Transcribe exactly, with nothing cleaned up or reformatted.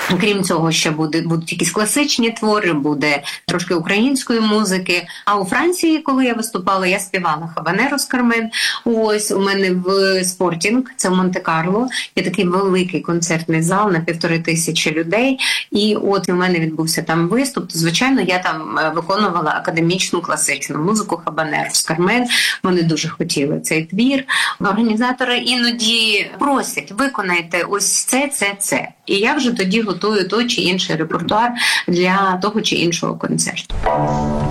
Крім цього, ще буде, будуть якісь класичні твори, буде трошки української музики. А у Франції, коли я виступала, я співала «Хабанеро» з Кармен. Ось у мене в Спортінг, це в Монте-Карло, є такий великий концертний зал на півтори тисячі людей. І от у мене відбувся там виступ. Звичайно, я там виконувала академічну класичну музику «Хабанеро» з Кармен. Вони дуже хотіли цей твір. Організатори іноді просять: виконайте ось це, це, це. І я вже тоді готую той чи інший репертуар для того чи іншого концерту.